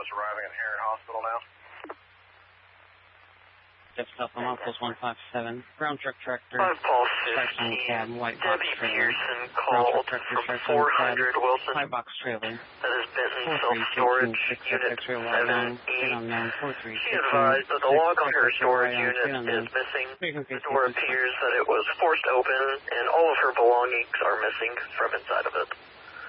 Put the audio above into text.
just arriving at Heron Hospital now. Jeff South on Post 157. Brown truck tractor. 5 Paul Stripes on 15. cab. White box Debbie trailer. Pearson Brown called truck tractor. from Stripes on cab. 400 Wilson. White box trailer. That is Benton Self-Storage Unit 7E. She advised that the lock on her storage unit is missing. The door appears that it was forced open, and all of her belongings are missing from inside of it.